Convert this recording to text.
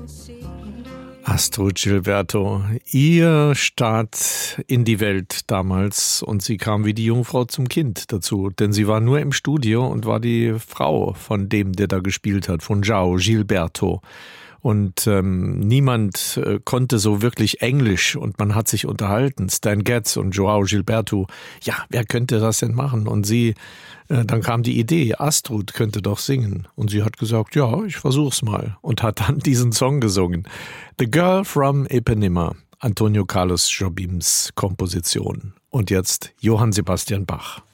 Astrud Gilberto, ihr Start in die Welt damals, und sie kam wie die Jungfrau zum Kind dazu, denn sie war nur im Studio und war die Frau von dem, der da gespielt hat, von João Gilberto. Und niemand konnte so wirklich Englisch und man hat sich unterhalten. Stan Getz und João Gilberto, ja, wer könnte das denn machen? Und sie, dann kam die Idee, Astrud könnte doch singen. Und sie hat gesagt, ja, ich versuch's mal. Und hat dann diesen Song gesungen. The Girl from Ipanema, Antonio Carlos Jobims Komposition. Und jetzt Johann Sebastian Bach.